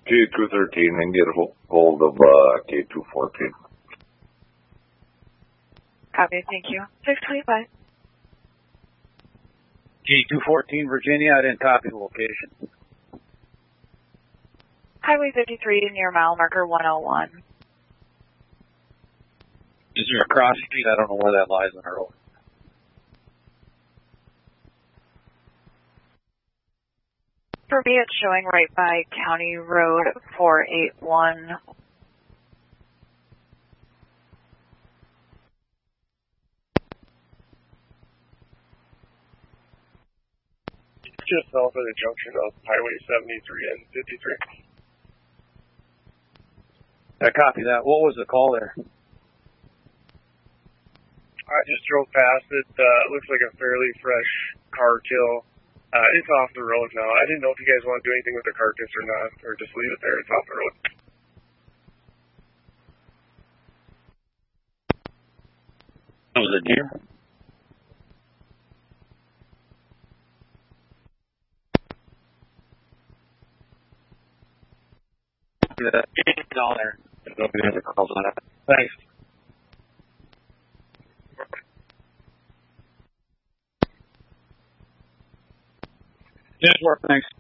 K213 and get hold of K214. Copy, thank you. 625. K214, Virginia, I didn't copy the location. Highway 53 near mile marker 101. Is there a cross street? I don't know where that lies on the road. For me, it's showing right by County Road 481. Just south of the junction of Highway 73 and 53. I copy that. What was the call there? I just drove past it. Looks like a fairly fresh car kill. It's off the road now. I didn't know if you guys want to do anything with the carcass or not, or just leave it there. It's off the road. That was a deer? Down there. Nobody has a calls on it. Thanks. Good work, thanks.